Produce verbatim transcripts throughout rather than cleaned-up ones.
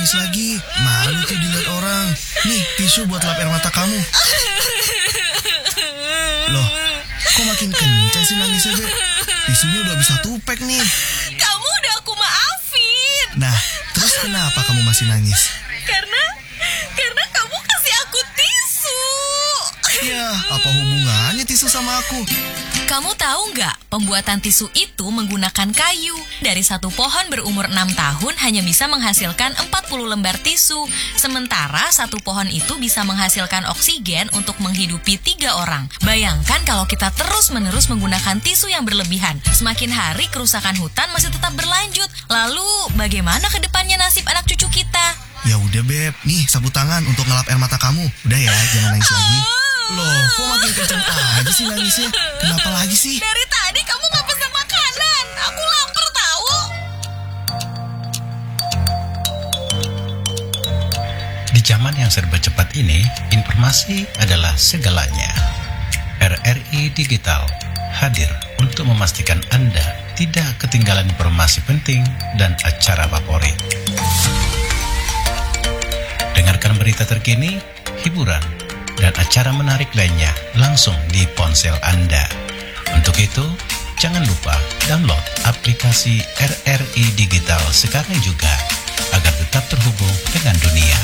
nangis lagi. Malu tuh dilihat orang. Nih, tisu buat lap air mata kamu. Loh, kok makin kencang sih nangisnya, Beb? Tisunya udah bisa tupek nih. Kamu udah aku maafin. Nah, terus kenapa kamu masih nangis? Karena, karena kamu kasih aku tisu. Ya, apa hubungannya tisu sama aku? Kamu tahu nggak, pembuatan tisu itu menggunakan kayu. Dari satu pohon berumur enam tahun hanya bisa menghasilkan empat puluh lembar tisu. Sementara satu pohon itu bisa menghasilkan oksigen untuk menghidupi tiga orang. Bayangkan kalau kita terus-menerus menggunakan tisu yang berlebihan. Semakin hari kerusakan hutan masih tetap berlanjut. Lalu bagaimana ke depannya nasib anak cucu kita? Ya udah, Beb. Nih, sapu tangan untuk ngelap air mata kamu. Udah ya, jangan nangis lagi. Loh, kok makin kencang aja sih nangisnya? Kenapa lagi sih? Dari tadi kamu nggak pesan makanan. Aku lapar tahu. Di zaman yang serba cepat ini, informasi adalah segalanya. R R I Digital hadir untuk memastikan Anda tidak ketinggalan informasi penting dan acara favorit. Dengarkan berita terkini, hiburan, dan acara menarik lainnya langsung di ponsel Anda. Untuk itu, jangan lupa download aplikasi R R I Digital sekarang juga agar tetap terhubung dengan dunia.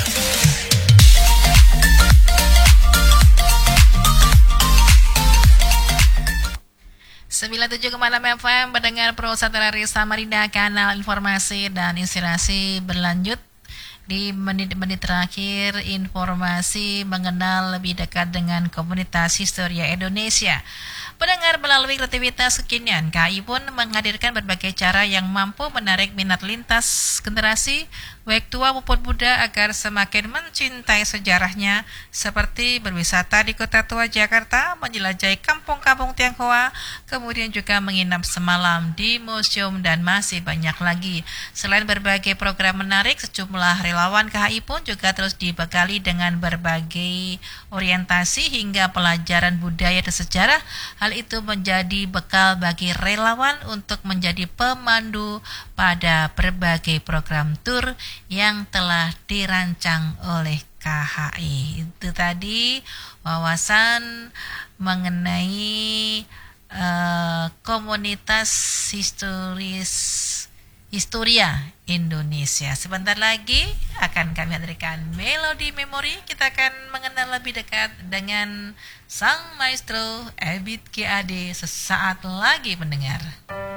sembilan puluh tujuh koma enam F M pendengar Pro Satellite Samarinda, kanal informasi dan inspirasi berlanjut. Di menit-menit terakhir, informasi mengenal lebih dekat dengan komunitas Historia Indonesia. Pendengar, melalui kreativitas kekinian, K I pun menghadirkan berbagai cara yang mampu menarik minat lintas generasi, baik tua maupun muda, agar semakin mencintai sejarahnya, seperti berwisata di Kota Tua Jakarta, menjelajahi kampung-kampung Tionghoa, kemudian juga menginap semalam di museum, dan masih banyak lagi. Selain berbagai program menarik, sejumlah relawan K I pun juga terus dibekali dengan berbagai orientasi hingga pelajaran budaya dan sejarah. Hal itu menjadi bekal bagi relawan untuk menjadi pemandu pada berbagai program tur yang telah dirancang oleh K H I. Itu tadi wawasan mengenai uh, komunitas historis Historia Indonesia. Sebentar lagi akan kami hadirkan Melodi Memori. Kita akan mengenal lebih dekat dengan sang maestro Ebit G A D sesaat lagi, pendengar.